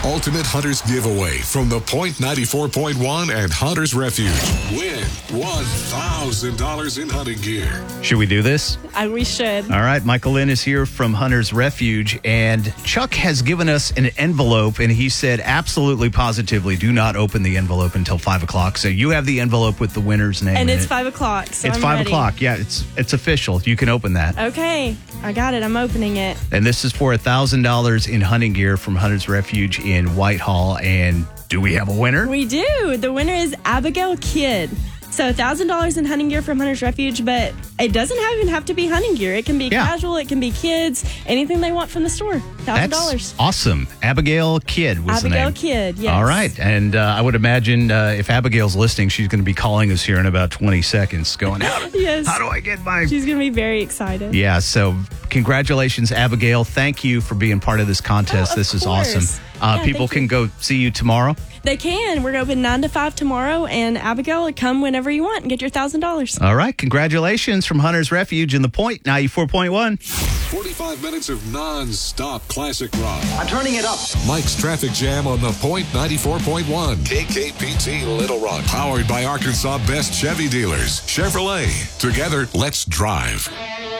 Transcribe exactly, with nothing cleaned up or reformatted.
Ultimate Hunters giveaway from the Point ninety-four point one and Hunters Refuge. Win one thousand dollars in hunting gear. Should we do this? I, we should. All right. Michael Lynn is here from Hunters Refuge, and Chuck has given us an envelope, and he said absolutely positively do not open the envelope until five o'clock. So you have the envelope with the winner's name And in it's it. five o'clock, so It's I'm five ready. o'clock. Yeah, it's it's official. You can open that. Okay, I got it. I'm opening it. And this is for one thousand dollars in hunting gear from Hunters Refuge in Whitehall. And do we have a winner? We do. The winner is Abigail Kidd. So one thousand dollars in hunting gear from Hunters Refuge, but it doesn't have, even have to be hunting gear. It can be Yeah. casual. It can be kids. Anything they want from the store. one thousand dollars. That's awesome. Abigail Kidd was Abigail the name. Kidd, yes. All right. And uh, I would imagine uh, if Abigail's listening, she's going to be calling us here in about twenty seconds going, how, Yes. how do I get my... She's going to be very excited. Yeah, so congratulations, Abigail. Thank you for being part of this contest. Oh, of this is course. awesome. Uh, Yeah, people thank can you. go see you tomorrow. They can. We're open nine to five tomorrow. And Abigail, come whenever you want and get your one thousand dollars. All right. Congratulations from Hunters Refuge in the Point, ninety-four point one. forty-five minutes of non-stop classic rock. I'm turning it up. Mike's Traffic Jam on the Point ninety-four point one. K K P T Little Rock. Powered by Arkansas' best Chevy dealers. Chevrolet. Together, let's drive.